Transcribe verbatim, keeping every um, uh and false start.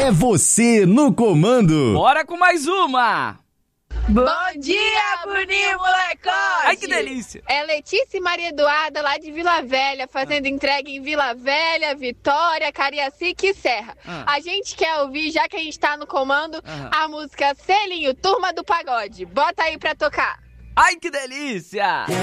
É você no comando. Bora com mais uma. Bom dia, Bruninho Molecote! Ai, que delícia! É Letícia e Maria Eduarda, lá de Vila Velha, fazendo ah. entrega em Vila Velha, Vitória, Cariacica e Serra. Ah. A gente quer ouvir, já que a gente tá no comando, ah. a música Selinho, Turma do Pagode. Bota aí pra tocar. Ai, que delícia!